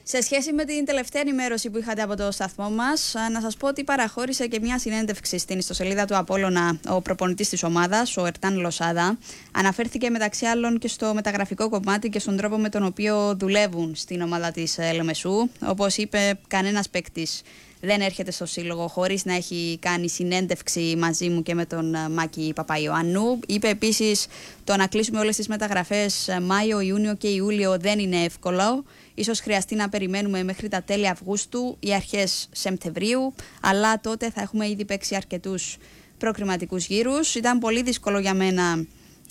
Σε σχέση με την τελευταία ενημέρωση που είχατε από το σταθμό μας, να σας πω ότι παραχώρησε και μια συνέντευξη στην ιστοσελίδα του Απόλλωνα ο προπονητής της ομάδας, ο Ερτάν Λοσάδα. Αναφέρθηκε μεταξύ άλλων και στο μεταγραφικό κομμάτι και στον τρόπο με τον οποίο δουλεύουν στην ομάδα της Λεμεσού. Όπως είπε, κανένας παίκτης δεν έρχεται στο σύλλογο χωρίς να έχει κάνει συνέντευξη μαζί μου και με τον Μάκη Παπαϊωάννου. Είπε επίσης, το να κλείσουμε όλες τις μεταγραφές Μάιο, Ιούνιο και Ιούλιο δεν είναι εύκολο. Ίσως χρειαστεί να περιμένουμε μέχρι τα τέλη Αυγούστου ή αρχές Σεπτεμβρίου, αλλά τότε θα έχουμε ήδη παίξει αρκετούς προκριματικούς γύρους. Ήταν πολύ δύσκολο για μένα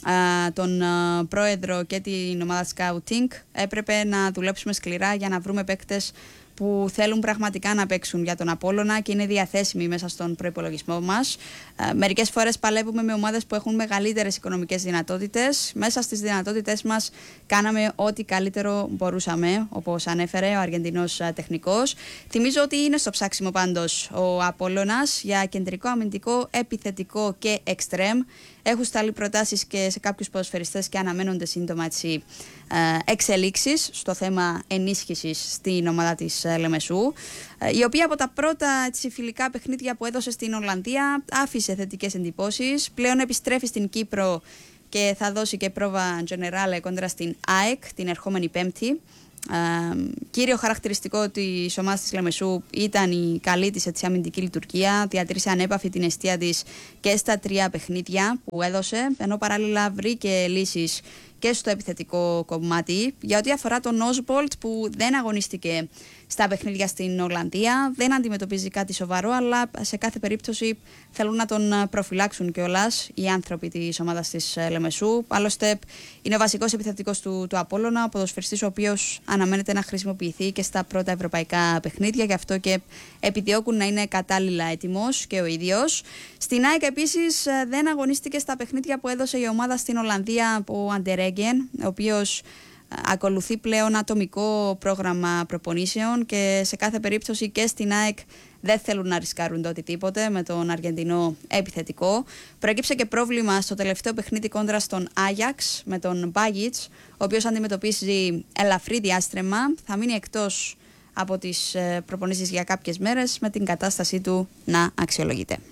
τον πρόεδρο και την ομάδα Scouting. Έπρεπε να δουλέψουμε σκληρά για να βρούμε παίκτες που θέλουν πραγματικά να παίξουν για τον Απόλλωνα και είναι διαθέσιμοι μέσα στον προϋπολογισμό μας. Μερικές φορές παλεύουμε με ομάδες που έχουν μεγαλύτερες οικονομικές δυνατότητες. Μέσα στις δυνατότητες μας κάναμε ό,τι καλύτερο μπορούσαμε, όπως ανέφερε ο Αργεντινός τεχνικός. Θυμίζω ότι είναι στο ψάξιμο πάντως ο Απόλλωνας για κεντρικό, αμυντικό, επιθετικό και εξτρέμ. Έχουν σταλεί προτάσεις και σε κάποιους ποδοσφαιριστές και αναμένονται σύντομα εξελίξεις στο θέμα ενίσχυσης στην ομάδα της Λεμεσού, η οποία από τα πρώτα φιλικά παιχνίδια που έδωσε στην Ολλανδία άφησε θετικές εντυπώσεις. Πλέον επιστρέφει στην Κύπρο και θα δώσει και πρόβα Generale κόντρα στην ΑΕΚ την ερχόμενη Πέμπτη. Κύριο χαρακτηριστικό της ομάδας της Λεμεσού ήταν η καλή της αμυντική λειτουργία. Διατήρησε ανέπαφη την εστία της και στα 3 παιχνίδια που έδωσε, ενώ παράλληλα βρήκε λύσεις και στο επιθετικό κομμάτι. Για ό,τι αφορά τον Όσμπολτ, που δεν αγωνίστηκε στα παιχνίδια στην Ολλανδία, δεν αντιμετωπίζει κάτι σοβαρό, αλλά σε κάθε περίπτωση θέλουν να τον προφυλάξουν κιόλας οι άνθρωποι της ομάδας της Λεμεσού. Άλλωστε, είναι ο βασικός επιθετικός του Απόλλωνα, ο ποδοσφαιριστής ο οποίος αναμένεται να χρησιμοποιηθεί και στα πρώτα ευρωπαϊκά παιχνίδια, γι' αυτό και επιδιώκουν να είναι κατάλληλα έτοιμος και ο ίδιος. Στην ΑΕΚ επίσης δεν αγωνίστηκε στα παιχνίδια που έδωσε η ομάδα στην Ολλανδία από Αντερέγγεν, ο οποίος ακολουθεί πλέον ατομικό πρόγραμμα προπονήσεων και σε κάθε περίπτωση και στην ΑΕΚ δεν θέλουν να ρισκάρουν το οτιδήποτε με τον Αργεντινό επιθετικό. Προέκυψε και πρόβλημα στο τελευταίο παιχνίδι κόντρα στον Άγιαξ με τον Μπάγιτς, ο οποίος αντιμετωπίζει ελαφρύ διάστρεμα. Θα μείνει εκτός από τις προπονήσεις για κάποιες μέρες με την κατάστασή του να αξιολογείται.